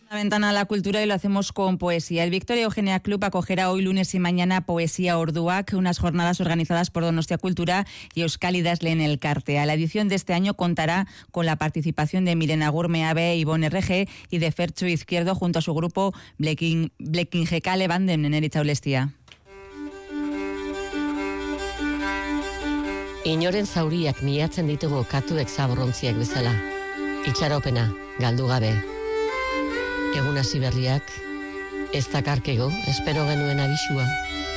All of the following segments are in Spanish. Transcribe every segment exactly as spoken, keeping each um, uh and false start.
La ventana a la cultura y lo hacemos con poesía. El Victoria Eugenia Club acogerá hoy lunes y mañana Poesía Orduak, unas jornadas organizadas por Donostia Cultura y Euskal Idazleen Elkartea. La edición de este año contará con la participación de Miren Agurmeabe, Ivonne R G y de Fertxo Izquierdo junto a su grupo Blekin Jekale Banden en Eritza Ulestia. Inoren zauriak miatzen ditugu katuek zaborrontziak bezala. Itxaropena, galdu gabe. Egun hasi berriak, ez dakarkego, espero genuen abisua.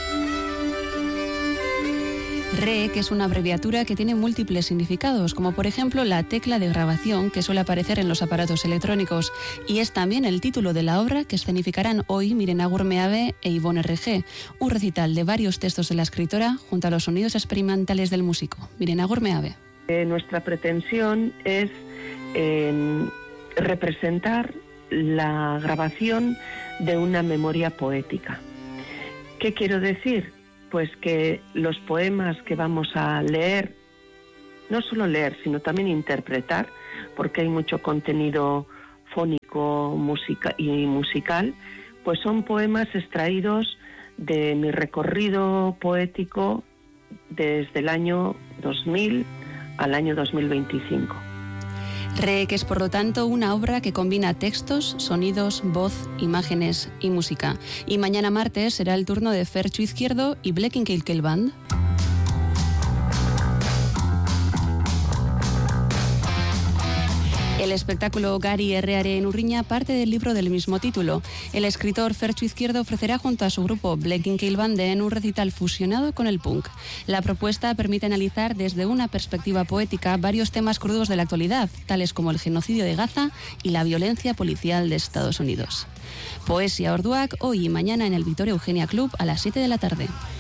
R E C es una abreviatura que tiene múltiples significados, como por ejemplo la tecla de grabación que suele aparecer en los aparatos electrónicos, y es también el título de la obra que escenificarán hoy Miren Agurmeabe e Ivonne R G, un recital de varios textos de la escritora junto a los sonidos experimentales del músico. Miren Agurmeabe. Eh, nuestra pretensión es eh, representar la grabación de una memoria poética. ¿Qué quiero decir? Pues que los poemas que vamos a leer, no solo leer, sino también interpretar, porque hay mucho contenido fónico música y musical, pues son poemas extraídos de mi recorrido poético desde el año dos mil al año dos mil veinticinco. R E C es, por lo tanto, una obra que combina textos, sonidos, voz, imágenes y música. Y mañana martes será el turno de Fertxo Izquierdo y Blekin Jekale Band. El espectáculo Gari Erreare en Urriña parte del libro del mismo título. El escritor Fertxo Izquierdo ofrecerá junto a su grupo Blekin Jekale Band en un recital fusionado con el punk. La propuesta permite analizar desde una perspectiva poética varios temas crudos de la actualidad, tales como el genocidio de Gaza y la violencia policial de Estados Unidos. Poesía Orduak, hoy y mañana en el Victoria Eugenia Club a las siete de la tarde.